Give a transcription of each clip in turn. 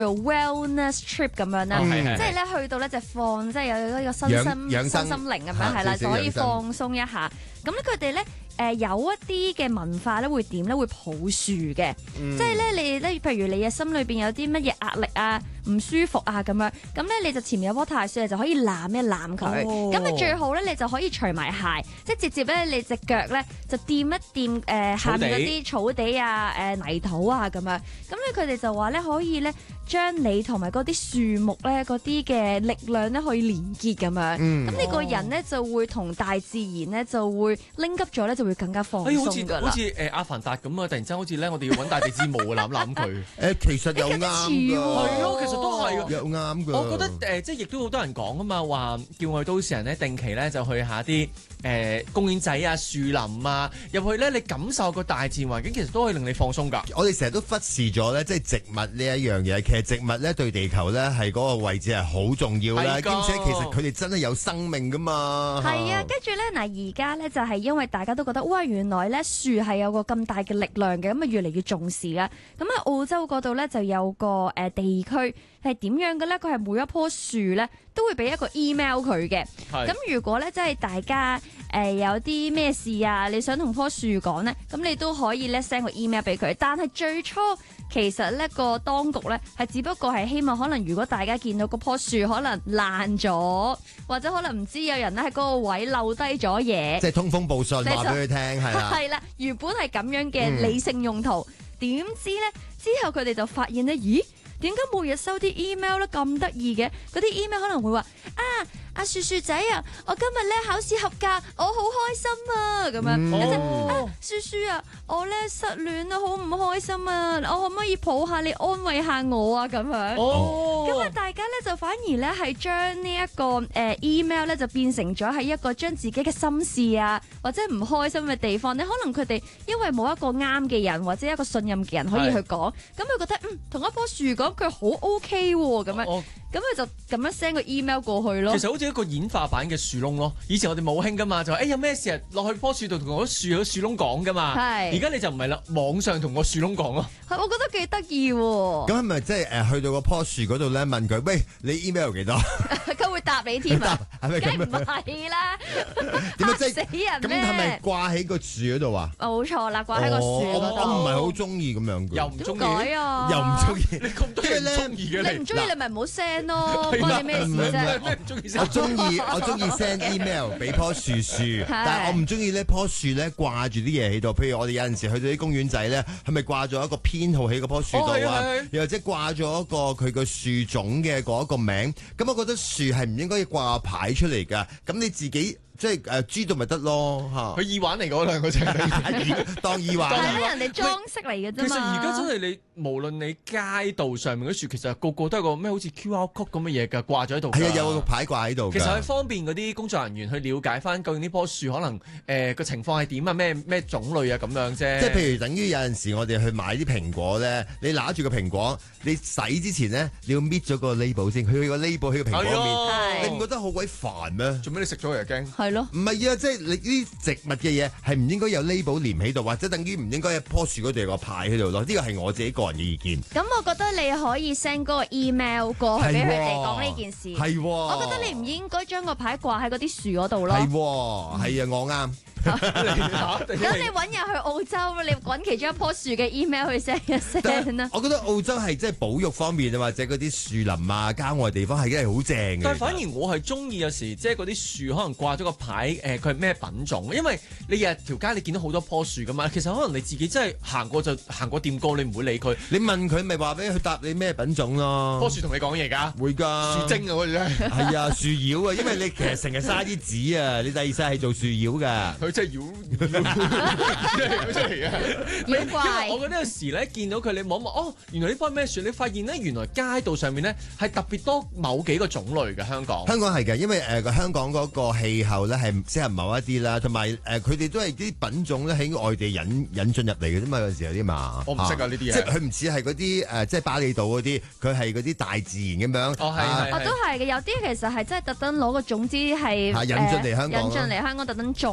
做 wellness trip 咁樣啦，即係咧去到咧就放，即係有一個身心靈咁樣係啦，就可以放鬆一下。咁咧佢哋咧有一啲嘅文化咧會點咧？會抱樹嘅，即係咧你咧，譬如你嘅心裏邊有啲乜嘢壓力啊、唔舒服啊咁樣，咁咧你就前面有棵大樹，就可以攬一攬佢。咁你最好咧，你就可以除埋鞋，即係直接咧你隻腳咧就掂一掂下面嗰啲草地啊、泥土啊咁樣。咁咧佢哋就話咧可以咧將你同埋嗰啲樹木咧嗰啲嘅力量咧可以連結咁樣。咁你個人咧就會同大自然咧就會拎急咗咧，就會更加放鬆㗎啦。 好似阿凡達咁啊！突然之間好似咧，我哋要揾大地之母啊，攬佢。 其實又啱㗎， 係咯，其實都係又啱㗎。 我覺得即係亦都好多人講啊嘛，話叫我哋都市人咧定期咧就去下啲公園仔啊、樹林啊，入去咧你感受個大自然環境，其實都可以令你放鬆㗎。 我哋成日都忽視咗咧，即係植物呢一樣嘢。其實植物咧對地球咧係嗰個位置係好重要啦，兼且其實佢哋真係有生命㗎嘛。 係啊，跟住咧嗱，而家咧就係因為大家都覺得哇，原來咧樹係有個咁大嘅力量嘅，咁啊越嚟越重視啦。咁喺澳洲嗰度咧就有個地區係點樣嘅咧？佢係每一棵樹咧都會俾一個 email 佢嘅。咁如果咧即係大家有啲咩事啊，你想同棵樹講咧，咁你都可以咧 send 個 email 俾佢。但係最初其實咧個當局咧係只不過係希望可能如果大家見到嗰棵樹可能爛咗，或者可能唔知有人咧喺嗰個位漏低咗嘢， 即係通風報信話俾佢聽係啦。 係啦，原本係咁樣嘅理性用途，點知咧之後佢哋就發現咧，咦？點解每日收啲 email 咧咁得意嘅？嗰啲 email 可能會話阿樹樹仔啊，我今日咧考試合格，我好開心啊咁樣。樹樹啊，我咧失戀啊，好唔開心啊，我可唔可以抱下你安慰下我啊咁樣？咁啊，大家咧就反而咧係將呢一個email 咧就變成咗係一個將自己嘅心事啊，或者唔開心嘅地方咧，可能佢哋因為冇一個啱嘅人或者一個信任嘅人可以去講，咁佢覺得同一棵樹講佢好 OK 喎咁樣。咁佢就咁樣 send 個 email 過去咯。 其實好似一個演化版嘅樹窿咯。以前我哋冇興噶嘛，就話有咩事啊落去棵樹度同嗰樹窿講噶嘛。而家你就唔係啦，網上同個樹窿講咯。 係，我覺得幾得意喎。 咁係咪即係去到個棵樹嗰度咧問佢，喂，你 email 幾多？ 佢會答你添啊？ 係咪咁？ 梗唔係啦， 點解死人咩？ 咁係咪掛喺個樹嗰度啊？ 冇錯啦，掛喺個樹嗰度。 我唔係好中意咁樣嘅。 又唔中意啊？ 又唔中意？ 你咁多人中意嘅你唔中意你咪唔好 send 咯，關你咩事啫？ 我中意 send email 俾棵樹，但係我唔中意呢棵樹咧掛住啲嘢喺度。譬如我哋有陣時去到啲公園仔咧，係咪掛咗一個編號喺嗰棵樹度啊？又或者掛咗一個佢個樹種嘅嗰一個名？咁我覺得樹係唔應該掛牌出嚟㗎。咁你自己即係知道咪得咯嚇？ 佢耳環嚟嗰兩個啫， 當耳環。 係咯，人哋裝飾嚟嘅啫嘛。 其實而家真係你無論你街道上面嗰樹，其實個個都係個咩好似 QR code 咁嘅嘢㗎，掛咗喺度。 係啊，有個牌掛喺度。 其實係方便嗰啲工作人員去了解翻究竟呢棵樹可能個情況係點啊，咩種類啊咁樣啫。 即係譬如等於有陣時我哋去買啲蘋果咧，你拿住個蘋果，你洗之前咧，你要搣咗個 label 先，佢個 label 喺個蘋果面，你唔覺得好鬼煩咩？ 做咩你食咗又驚？ 係咯， 唔係啊，即係你啲植物嘅嘢係唔應該有 label 黏喺度，或者等於唔應該喺棵樹嗰度有個牌喺度咯。呢個係我自己個人嘅意見。 咁我覺得你可以 send 嗰個 email 過去俾佢哋講呢件事。 係， 我覺得你唔應該將個牌掛喺嗰啲樹嗰度咯。 係啊，我啱。 咁你揾日去澳洲，你揾其中一棵樹嘅 email 去 send 一 send 啦。 我覺得澳洲係即係保育方面啊，或者嗰啲樹林啊、郊外地方係真係好正嘅。 但係反而我係中意有時即係嗰啲樹可能掛咗個牌，佢係咩品種？因為你日條街你見到好多棵樹噶嘛，其實可能你自己真係行過掂過，你唔會理佢。 你問佢咪話俾佢答你咩品種咯？ 棵樹同你講嘢㗎？會㗎。樹精啊，嗰啲真係。係啊，樹妖啊，因為你其實成日嘥啲紙啊，你第二世係做樹妖㗎。 即係妖出嚟啊！ 妖怪。 因為我覺得有時咧見到佢，你望一望，原來呢棵咩樹？你發現咧，原來街道上面咧係特別多某幾個種類嘅香港。 香港係嘅，因為香港嗰個氣候咧係適合某一啲啦，同埋佢哋都係啲品種咧喺外地引進入嚟嘅啫嘛，有時有啲嘛。 我唔識啊呢啲嘢。 即係佢唔似係嗰啲即係巴厘島嗰啲，佢係嗰啲大自然咁樣。 我都係嘅，有啲其實係真係特登攞個種子係引進嚟香港， 引進嚟香港特登種㗎。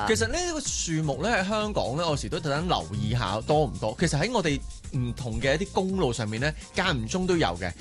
㗎。 其實呢個樹木咧喺香港咧，我有時都特登留意下多唔多。其實喺我哋唔同嘅一啲公路上面咧，間唔中都有嘅。